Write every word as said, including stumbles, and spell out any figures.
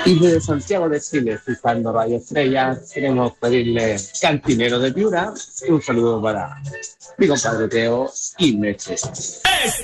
Y desde Santiago de Chile, escuchando Radio Estrella, queremos pedirle Cantinero de Piura y un saludo para mi compadre Teo y Meche.